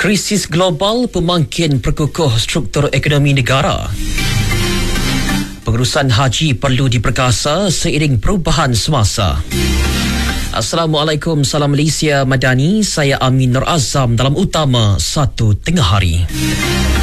Krisis global pemangkin perkukuh struktur ekonomi negara. Pengurusan haji perlu diperkasa seiring perubahan semasa. Assalamualaikum, salam Malaysia Madani. Saya Amin Nur Azam dalam Utama 1 Tengah Hari.